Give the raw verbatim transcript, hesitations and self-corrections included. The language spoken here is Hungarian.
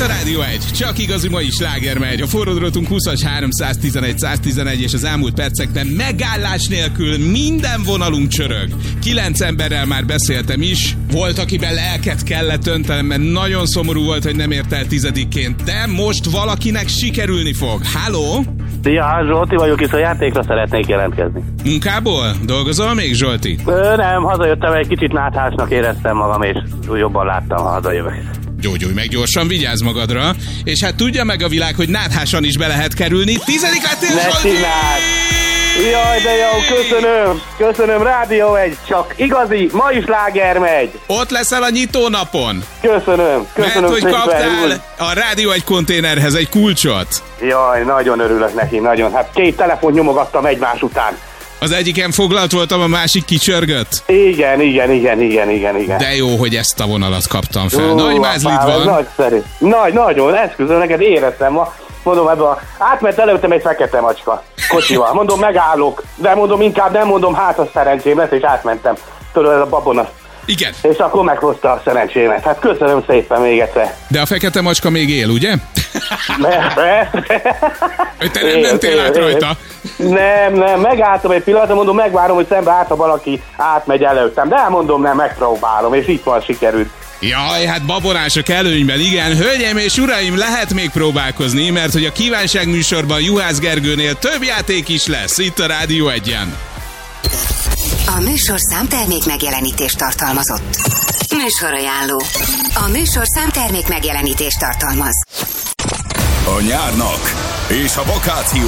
a Rádió egy, csak igazi mai sláger megy. A forródrotunk húszas háromszáztizenegy száztizenegy, és az elmúlt percekben megállás nélkül minden vonalunk csörög. Kilenc emberrel már beszéltem is, volt, akiben lelket kellett öntenem, mert nagyon szomorú volt, hogy nem ért el tizedikként, de most valakinek sikerülni fog. Halló? Szia, Zsolti vagyok, és a játékra szeretnék jelentkezni. Munkából? Dolgozol még, Zsolti? Ö, nem, hazajöttem, egy kicsit náthásnak éreztem magam, és jobban láttam, ha hazajövök. Gyógyulj meg gyorsan, vigyázz magadra, és hát tudja meg a világ, hogy náthásan is be lehet kerülni. Tizedik lettél, Zsolti! Jaj, de jó, köszönöm, köszönöm, Rádió egy, csak igazi, ma is sláger megy. Ott leszel a nyitónapon. Köszönöm, köszönöm. Mert hogy szépen, kaptál úr. a Rádió egy konténerhez egy kulcsot. Jaj, nagyon örülök neki, nagyon. Hát két telefont nyomogattam egymás után. Az egyiken foglalt voltam, a másik kicsörgött. Igen, igen, igen, igen, igen, igen. De jó, hogy ezt a vonalat kaptam fel. Ó, Nagy mázlid apám, van. Nagyszerű. Nagy, nagyon, eszközöm, neked éreztem ma. Mondom, ebben a... átment előttem egy fekete macska kocsival. Mondom, megállok, de mondom, inkább nem mondom, hát a szerencsém lesz, és átmentem. Tudod, ez a babona. Igen. És akkor meghozta a szerencsémet. Hát köszönöm szépen még egyszer. De a fekete macska még él, ugye? Ne, Te nem mentél át rajta. Nem, nem, megálltam egy pillanatra, mondom, megvárom, hogy szembe át, ha valaki átmegy előttem. De elmondom, nem, megpróbálom, és itt van, sikerült. Jaj, hát babonások előnyben, igen. Hölgyeim és uraim, lehet még próbálkozni, mert hogy a kívánság műsorban Juhász Gergőnél több játék is lesz, itt a Rádió egyen. A műsor számtermék megjelenítést tartalmazott. Műsorajánló. A műsor számtermék megjelenítést tartalmaz. A nyárnak és a vakáció